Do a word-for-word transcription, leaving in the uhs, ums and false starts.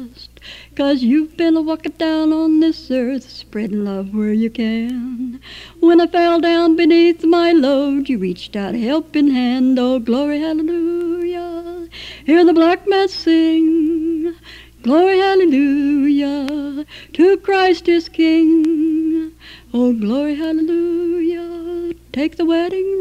'Cause you've been a walking down on this earth, spreading love where you can. When I fell down beneath my load, you reached out a helping hand. Oh, glory, hallelujah. Hear the black man sing. Glory, hallelujah, to Christ his King. Oh, glory, hallelujah, take the wedding